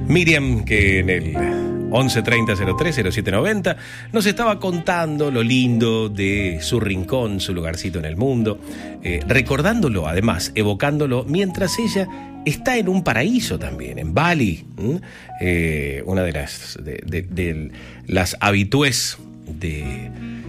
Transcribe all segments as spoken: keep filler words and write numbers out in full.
Miriam, que en el once treinta cero tres cero siete noventa nos estaba contando lo lindo de su rincón, su lugarcito en el mundo, eh, recordándolo, además, evocándolo, mientras ella está en un paraíso también, en Bali, eh, una de las, de, de, de las habitués de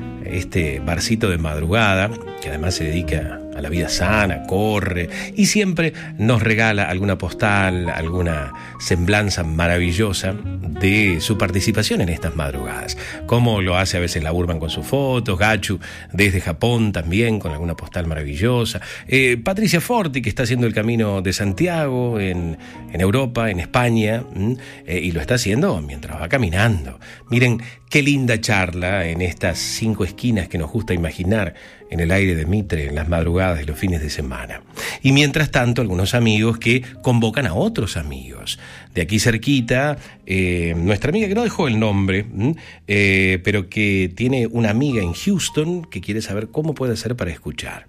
este barcito de madrugada, que además se dedica a la vida sana, corre y siempre nos regala alguna postal, alguna semblanza maravillosa de su participación en estas madrugadas. Como lo hace a veces la Urban con sus fotos, Gachu desde Japón también con alguna postal maravillosa, eh, Patricia Forti, que está haciendo el Camino de Santiago en, en Europa, en España, eh, y lo está haciendo mientras va caminando. Miren qué linda charla en estas cinco esquinas que nos gusta imaginar en el aire de Mitre, en las madrugadas de los fines de semana. Y mientras tanto, algunos amigos que convocan a otros amigos. De aquí cerquita, eh, nuestra amiga que no dejó el nombre, eh, pero que tiene una amiga en Houston que quiere saber cómo puede hacer para escuchar.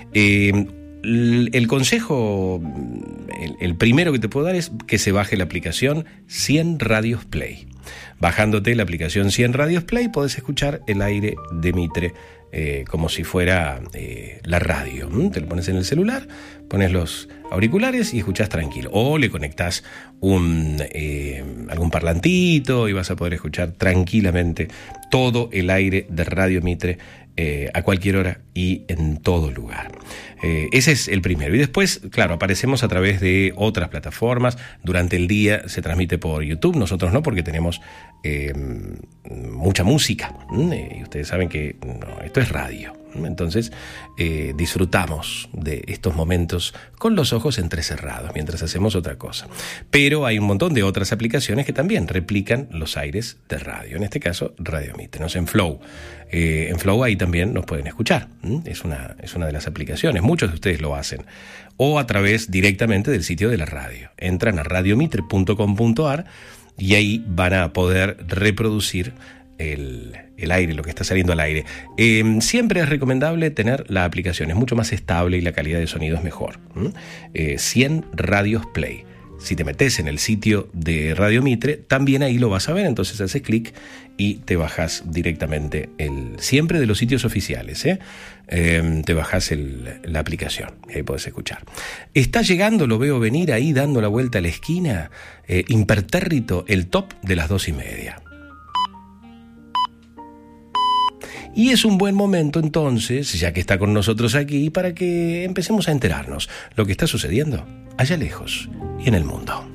Eh, el, el consejo, el, el primero que te puedo dar es que se baje la aplicación cien Radios Play. Bajándote la aplicación cien Radios Play podés escuchar el aire de Mitre eh, como si fuera eh, la radio. ¿Mm? Te lo pones en el celular, pones los auriculares y escuchás tranquilo. O le conectás un, eh, algún parlantito y vas a poder escuchar tranquilamente todo el aire de Radio Mitre eh, a cualquier hora y en todo lugar. Eh, ese es el primero. Y después, claro, aparecemos a través de otras plataformas. Durante el día se transmite por YouTube. Nosotros no, porque tenemos eh, mucha música. Eh, y ustedes saben que no, esto es radio. Entonces eh, disfrutamos de estos momentos con los ojos entrecerrados mientras hacemos otra cosa. Pero hay un montón de otras aplicaciones que también replican los aires de radio. En este caso, Radio Mitre, ¿no? En Flow. Eh, en Flow ahí también nos pueden escuchar. Es una, es una de las aplicaciones. Muchos de ustedes lo hacen. O a través directamente del sitio de la radio. Entran a radiomitre punto com punto a r y ahí van a poder reproducir El, el aire, lo que está saliendo al aire. Eh, siempre es recomendable tener la aplicación, es mucho más estable y la calidad de sonido es mejor. ¿Mm? Eh, cien Radios Play. Si te metes en el sitio de Radio Mitre, también ahí lo vas a ver, entonces haces clic y te bajas directamente, el siempre de los sitios oficiales, ¿eh? Eh, te bajas el, la aplicación, y ahí podés escuchar. Está llegando, lo veo venir ahí dando la vuelta a la esquina, eh, impertérrito, el top de las dos y media. Y es un buen momento entonces, ya que está con nosotros aquí, para que empecemos a enterarnos lo que está sucediendo allá lejos y en el mundo.